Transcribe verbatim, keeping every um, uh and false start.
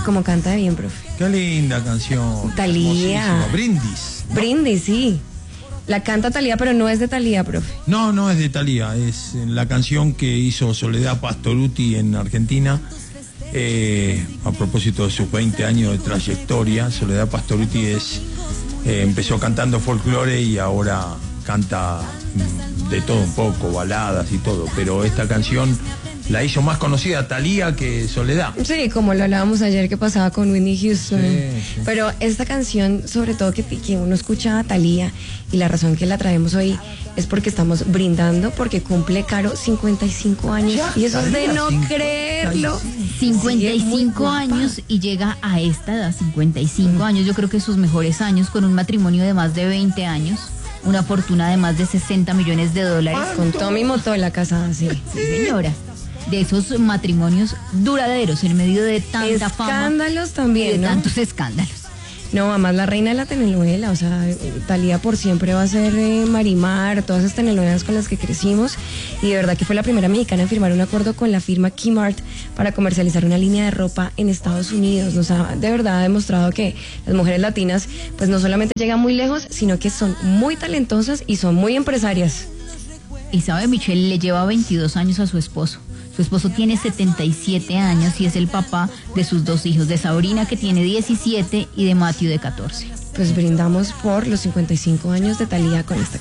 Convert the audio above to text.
como canta de bien, profe. Qué linda canción. Thalía. Brindis. ¿No? Brindis, sí. La canta Thalía, pero no es de Thalía, profe. No, no es de Thalía, es la canción que hizo Soledad Pastorutti en Argentina, eh, a propósito de sus veinte años de trayectoria. Soledad Pastorutti es, eh, empezó cantando folclore y ahora canta mm, de todo un poco, baladas y todo, pero esta canción la hizo más conocida Thalía que Soledad. Sí, como lo hablábamos ayer que pasaba con Whitney Houston. Sí, sí. Pero esta canción, sobre todo que, que uno escucha a Thalía, y la razón que la traemos hoy es porque estamos brindando, porque cumple Caro cincuenta y cinco años. Ya, Y eso es de Thalía, no cincuenta creerlo. cincuenta y Sí, es muy cinco guapa. años y llega a esta edad, cincuenta y cinco años, yo creo que sus mejores años, con un matrimonio de más de veinte años, una fortuna de más de sesenta millones de dólares. Con Tommy Motola casada, sí. Sí, señora. De esos matrimonios duraderos en medio de tanta fama. Escándalos Y también, de ¿no? tantos escándalos. No, además la reina de la telenovela, o sea, Thalía por siempre va a ser eh, Marimar, todas esas telenovelas con las que crecimos, y de verdad que fue la primera mexicana en firmar un acuerdo con la firma Kmart para comercializar una línea de ropa en Estados Unidos. Nos ha de verdad demostrado que las mujeres latinas pues no solamente llegan muy lejos, sino que son muy talentosas y son muy empresarias. Y sabe, Michelle le lleva veintidós años a su esposo. Su esposo tiene setenta y siete años y es el papá de sus dos hijos, de Sabrina, que tiene diecisiete, y de Matthew, de catorce. Pues brindamos por los cincuenta y cinco años de Thalía con esta